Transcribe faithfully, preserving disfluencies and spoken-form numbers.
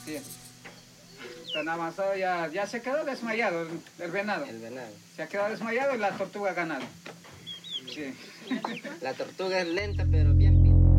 Sí. Tan avanzado ya, ya se quedó desmayado el, el venado. El venado. Se ha quedado desmayado y la tortuga ha ganado. Sí. La tortuga es lenta, pero bien